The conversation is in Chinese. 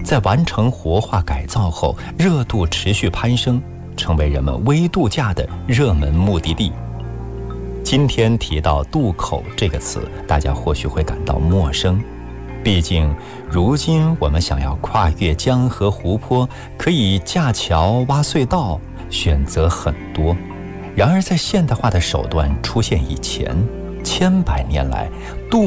在完成活化改造后，热度持续攀升，成为人们微度假的热门目的地。今天提到渡口这个词，大家或许会感到陌生，毕竟如今我们想要跨越江河湖泊，可以架桥挖隧道，选择很多。然而在现代化的手段出现以前，千百年来，渡